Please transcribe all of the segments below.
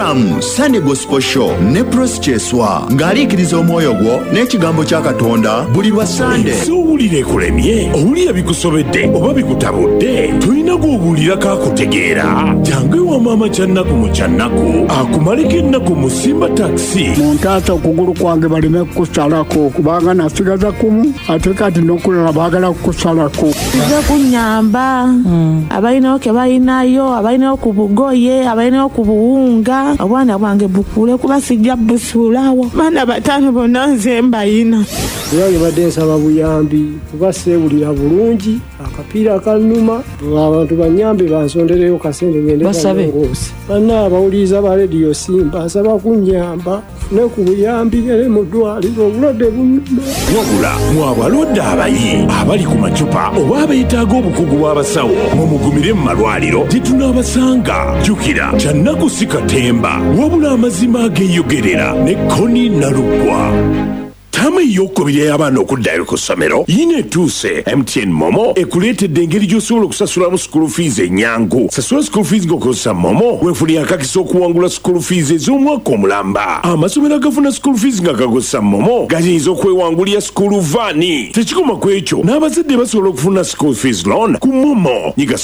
program Sunday Gospel Show ne Pros Cheswa ng'aliikiriza omwoyo gwo n'ekigambo kya Katonda buli lwa Sunday. Suwulire kulemye owulira bikusobedde oba bikutabudde tulina gw'obuulira kaakutegeera jangu wa maama Kyannaku mu Kyannaku akumaleko ennaku mu Simba Taxi. Muntaata okugulu kwange baleme kukusalako kubanga nasigaza kumu ate kati n'okulala baagala kukusalako. Nze kunnyamba abalinawo ke balinayo abalinawo ku bugoye abalinawo ku buwunga obwana bwange bukule kuba sijja busuulawo baana bataano bonna nze mbayina. Yange badde nsaba buyambi kuba seewulira bulungi akapiira akanuma abantu banyambe bansondereyo kasente ngende balongoosi banna abawuliriza ba rediyo Simba nsaba kunnyamba ne ku buyambi ere mu ddwaliro obulwadde bunnuma. Wabula mu abalwadde abayi abali ku macupa oba abeetaaga obukugu bw'abasawo mumugumire mu malwaliro tetunaabasanga. Jjukira Kyannaku si katemba wabula amazima ageeyogerera ne Koni Naluggwa. Tama ey'okubiri y'abaana okuddayo ku ssomero yina etuuse. MTN Momo ekuleetedde engeri gy'osobola okusasulamu school fees ennyangu. Sasula school fees ng'okozesa Momo weefunira akakisa okuwangula school fees ez'omwaka omulamba. Amasomero agafuna school fees nga gakozesa Momo gayinza okwewangulira school vaani. Tekikoma ku ekyo n'abazadde basobola okufuna school fees loan ku Momo. Nyiga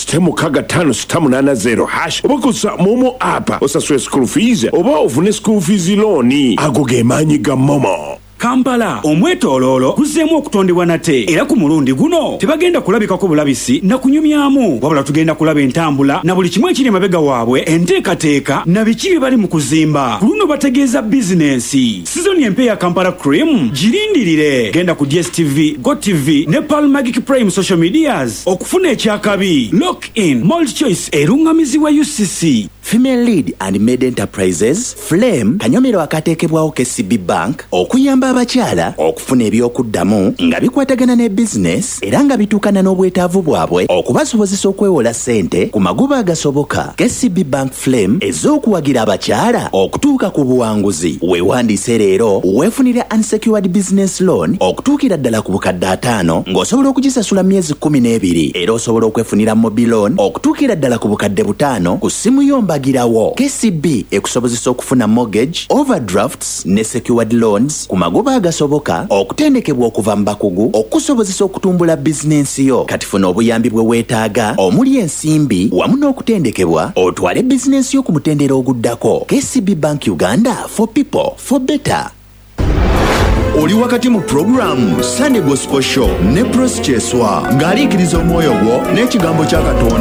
*55880# oba kozesa Momo app osasule school fees oba ofune school fees loan. Ago ge maanyi ga Momo. Kampala omwetooloolo guzzeemu okutondebwa nate era ku mulundi guno tebagenda kulabikako bulabisi na kunyumyamu wabula tugenda kulaba entambula na buli kimu ekiri emabega waabwe enteekateeka na biki bye bali mu kuzimba. Ku luno bategeeza bizinensi. Sizoni empya ya Kampala Cream girindirire. Genda ku DSTV, GoTV ne Pearl Magic Prime social medias okufuna ekyakabi. Lock in multi-choice erungamizibwa UCC. Female Lead and Made Enterprises Flame kanyomero akateekebwawo KCB Bank okuyamba abakyala okufuna ebyokuddamu nga bikwatagana ne business era nga bituukana n'obwetaavu bwabwe okubasobozesa okwewola ssente ku magoba agasoboka. KCB Bank Flame ez'okuwagira abakyala okutuuka ku buwanguzi. Weewandiise leero weefunire unsecured business loan okutuukira ddala ku bukadde 5 ng'osobola okugisasula myezi 12 era osobola okwefunira mobile loan okutuukira ddala ku bukadde 5 ku ssimu yombagirawo. KCB ekusobozesa okufuna mortgage, overdrafts ne secured loans ku magoba agasoboka okutendekebwa okuva mu bakugu okusobozesa okutumbula bizinensi yo. Kati funa obuyambi bwe weetaaga omuli ensimbi wamu n'okutendekebwa otwale bizinensi yo ku mutendera oguddako. KCB Bank Uganda, for people for better. Oli wakati mu program Sunday Gospel Show ne Pros Cheswa ng'aliikiriza omwoyo gwo n'ekigambo kya Katonda.